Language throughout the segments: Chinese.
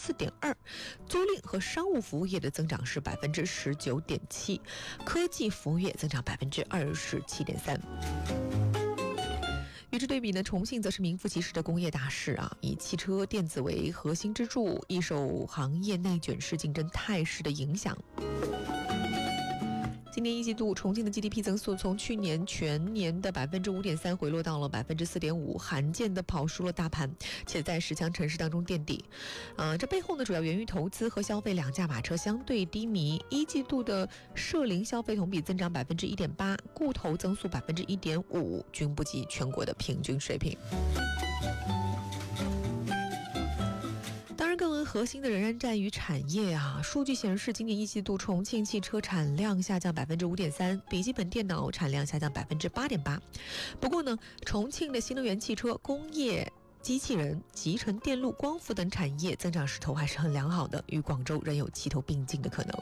4.2%，租赁和商务服务业的增长是19.7%，科技服务业增长27.3%。与之对比呢，重庆则是名副其实的工业大市啊，以汽车、电子为核心支柱，易受行业内卷式竞争态势的影响。今年一季度，重庆的 GDP 增速从去年全年的5.3%回落到了4.5%，罕见的跑输了大盘，且在10强城市当中垫底。这背后呢，主要源于投资和消费两驾马车相对低迷。一季度的社零消费同比增长1.8%，固投增速1.5%，均不及全国的平均水平。当然，更为核心的仍然在于产业啊。数据显示，今年一季度重庆汽车产量下降5.3%，笔记本电脑产量下降8.8%。不过呢，重庆的新能源汽车、工业机器人、集成电路、光伏等产业增长势头还是很良好的，与广州仍有齐头并进的可能。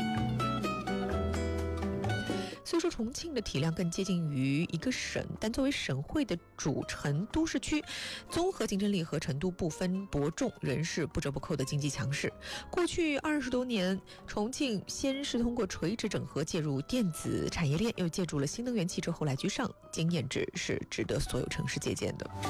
虽说重庆的体量更接近于一个省，但作为省会的主城都市区，综合竞争力和程度不分伯仲，仍是不折不扣的经济强势。过去20多年，重庆先是通过垂直整合介入电子产业链，又借助了新能源汽车后来居上，经验值是值得所有城市借鉴的。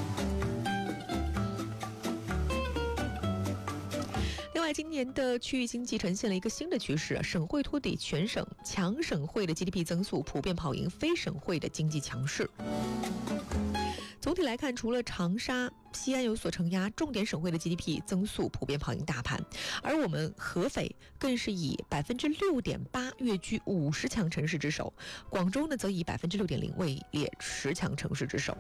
另外，今年的区域经济呈现了一个新的趋势，省会托底全省，强省会的 GDP 增速普遍跑赢非省会的经济强势。总体来看，除了长沙、西安有所承压，重点省会的 GDP 增速普遍跑赢大盘，而我们合肥更是以6.8%跃居50强城市之首，广州呢则以6.0%位列10强城市之首。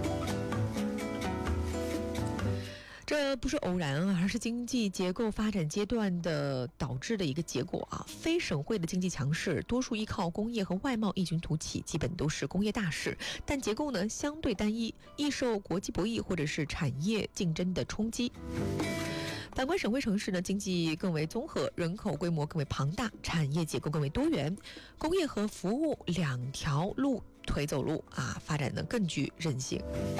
这不是偶然啊，而是经济结构发展阶段的导致的一个结果啊。非省会的经济强势，多数依靠工业和外贸异军突起，基本都是工业大市，但结构呢相对单一，易受国际博弈或者是产业竞争的冲击。反观省会城市呢，经济更为综合，人口规模更为庞大，产业结构更为多元，工业和服务两条路腿走路啊，发展呢更具韧性。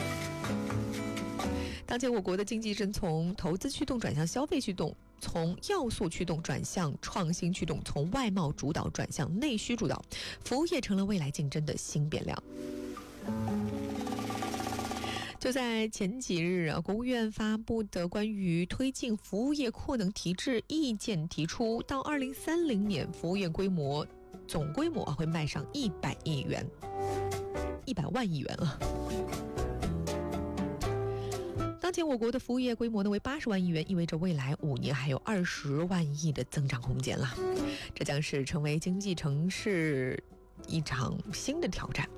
当前我国的经济正从投资驱动转向消费驱动，从要素驱动转向创新驱动，从外贸主导转向内需主导，服务业成了未来竞争的新变量。就在前几日啊，国务院发布的关于推进服务业扩能提质意见提出，到2030年，服务业总规模会迈上100亿元，100万亿元啊。当前我国的服务业规模呢为80万亿元，意味着未来5年还有20万亿的增长空间了。这将是成为经济城市一场新的挑战。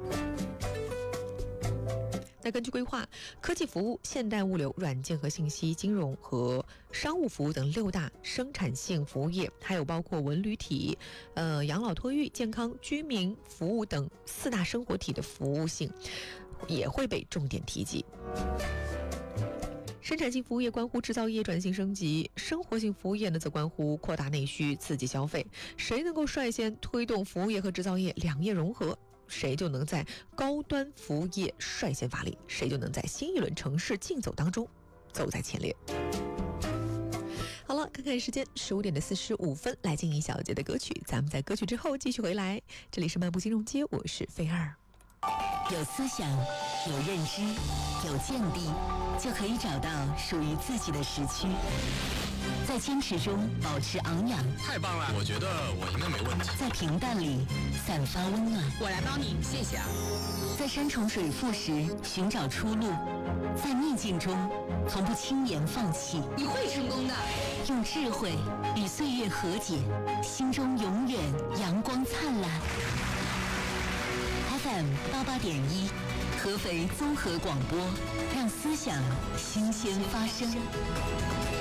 那根据规划，科技服务、现代物流、软件和信息、金融和商务服务等6大生产性服务业，还有包括文旅体、养老托育、健康、居民服务等4大生活体的服务性，也会被重点提及。生产性服务业关乎制造业转型升级，生活性服务业呢则关乎扩大内需、刺激消费。谁能够率先推动服务业和制造业两业融合，谁就能在高端服务业率先发力，谁就能在新一轮城市竞走当中走在前列。好了，看看时间，15:45，来进一小节的歌曲，咱们在歌曲之后继续回来。这里是漫步金融街，我是菲儿。 有思想，有认知，有见地，就可以找到属于自己的时区。在坚持中保持昂扬， 太棒了！我觉得我应该没问题。 在平淡里散发温暖， 我来帮你，谢谢啊。 在山重水复时寻找出路，在逆境中从不轻言放弃。 你会成功的。 用智慧与岁月和解，心中永远阳光灿烂。FM 88.1，合肥综合广播，让思想新鲜发生。